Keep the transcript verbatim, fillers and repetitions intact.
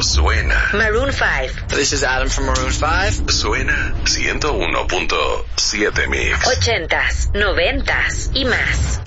suena. Maroon five. This is Adam from Maroon five. Suena ciento uno punto siete Mix. Ochentas, noventas y más.